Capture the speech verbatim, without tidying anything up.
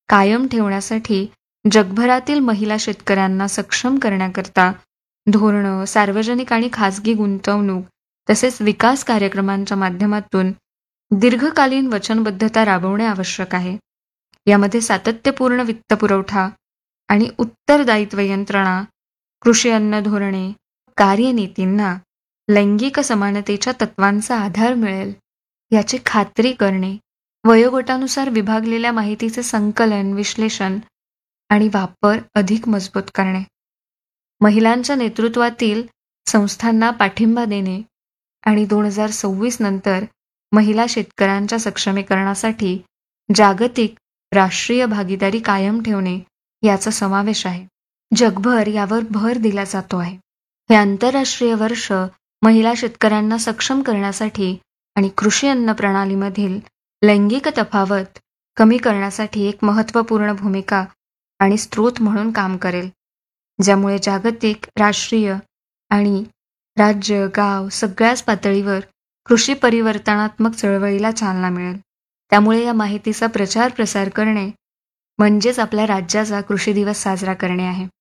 कायम ठेवण्यासाठी जगभरातील महिला शेतकऱ्यांना सक्षम करण्याकरता धोरणं, सार्वजनिक आणि खाजगी गुंतवणूक तसेच विकास कार्यक्रमांच्या माध्यमातून दीर्घकालीन वचनबद्धता राबवणे आवश्यक आहे. यामध्ये सातत्यपूर्ण वित्तपुरवठा आणि उत्तरदायित्व यंत्रणा, कृषी अन्न धोरणे, कार्यनीतींना लैंगिक समानतेच्या तत्वांचा आधार मिळेल याची खात्री करणे, वयोगटानुसार विभागलेल्या माहितीचे संकलन, विश्लेषण आणि वापर अधिक मजबूत करणे, महिलांच्या नेतृत्वातील संस्थांना पाठिंबा देणे आणि दोन हजार सव्वीस नंतर महिला शेतकऱ्यांच्या सक्षमीकरणासाठी जागतिक राष्ट्रीय भागीदारी कायम ठेवणे याचा समावेश आहे. जगभर यावर भर दिला जातो आहे. हे आंतरराष्ट्रीय वर्ष महिला शेतकऱ्यांना सक्षम करण्यासाठी आणि कृषी अन्न प्रणालीमधील लैंगिक तफावत कमी करण्यासाठी एक महत्त्वपूर्ण भूमिका आणि स्रोत म्हणून काम करेल, ज्यामुळे जागतिक, राष्ट्रीय आणि राज्य, गाव सगळ्याच पातळीवर कृषी परिवर्तनात्मक चळवळीला चालना मिळेल. त्यामुळे या माहितीचा प्रचार प्रसार करणे म्हणजेच आपल्या राज्याचा कृषी दिवस साजरा करणे आहे.